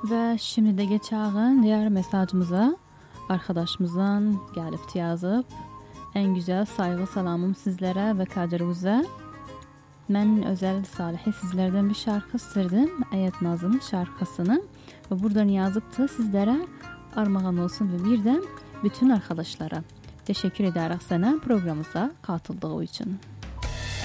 Ve şimdi de geçelim diğer mesajımıza. Arkadaşımızdan gelip yazıp en güzel saygı salamım sizlere ve Kadir'uza. Ben özel Salih'e sizlerden bir şarkı sırdım. Ayet Nazım'ın şarkısını. Ve buradan yazıp da sizlere armağan olsun ve birden bütün arkadaşlara teşekkür ederek sana programımıza katıldığı için.